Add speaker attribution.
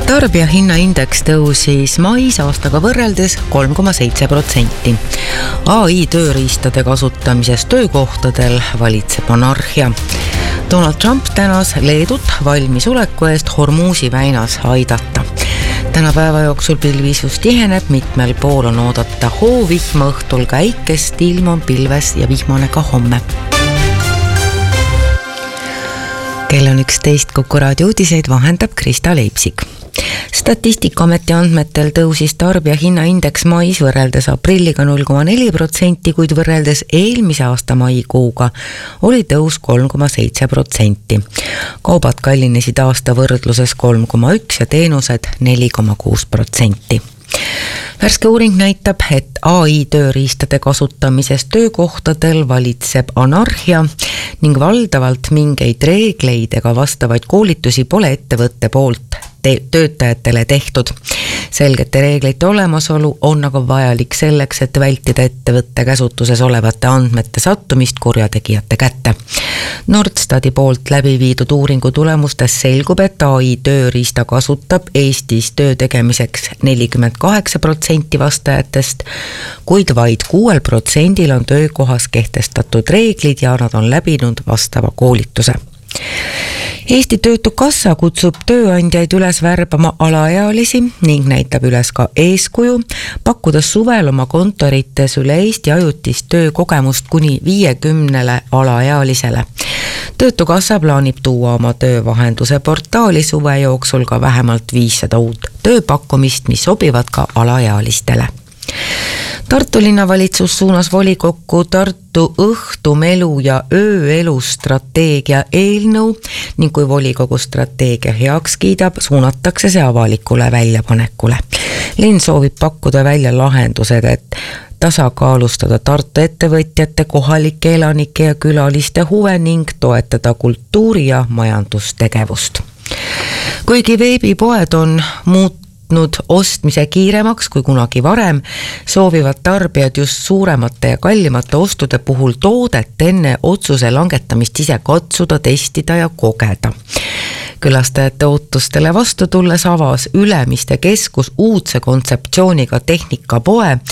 Speaker 1: Tarbijahinnaindeks tõusis mais aastaga võrreldes 3,7%. AI tööriistade kasutamises töökohtadel valitseb anarhia. Donald Trump tänas Leedut valmisoleku eest Hormuzi väinas aidata. Täna päeva jooksul pilvisus tiheneb, mitmel pool on oodata hoovihma, õhtul käikest, ilm on pilves ja vihmane ka homme. Kell on 11, Kuku raadio uudiseid vahendab Krista Leipsik. Statistikaameti andmetel tõusis tarbijahinnaindeks mais võrreldes aprilliga 0,4%, kuid võrreldes eelmise aasta maikuuga oli tõus 3,7%. Kaubad kallinesid aasta võrdluses 3,1% ja teenused 4,6%. Värske uuring näitab, et AI tööriistade kasutamises töökohtadel valitseb anarhia ning valdavalt mingeid reegleid ega vastavaid koolitusi pole ettevõtte poolt töötajatele tehtud. Selgete reeglite olemasolu on aga vajalik selleks, et vältida ettevõtte käsutuses olevate andmete sattumist kurjategijate kätte. Nordstati poolt läbi viidud uuringu tulemustes selgub, et AI tööriista kasutab Eestis töö tegemiseks 48% vastajatest, kuid vaid 6% on töökohas kehtestatud reeglid ja nad on läbinud vastava koolituse. Eesti Töötukassa kutsub tööandjaid üles värbama alaealisi ning näitab üles ka eeskuju, pakkudes suvel oma kontorites üle Eesti ajutist töökogemust kuni 50 alaealisele. Töötukassa plaanib tuua oma töövahenduse portaali suve jooksul ka vähemalt 500 uut tööpakkumist, mis sobivad ka alaealistele. Tartu linnavalitsus suunas volikokku Tartu õhtumelu ja ööelu strateegia eelnõu ning kui volikogu strateegia heaks kiidab, suunatakse see avalikule väljapanekule. Linn soovib pakkuda välja lahendused, et tasakaalustada Tartu ettevõtjate, kohalike elanike ja külaliste huve ning toetada kultuuri- ja majandustegevust. Kuigi veebipoed on ostmise kiiremaks kui kunagi varem, soovivad tarbijad just suuremate ja kallimate ostude puhul toodet enne otsuse langetamist ise katsuda, testida ja kogeda. Külastajate ootustele vastu tulles avas Ülemiste keskus uudse kontseptsiooniga tehnikapoe,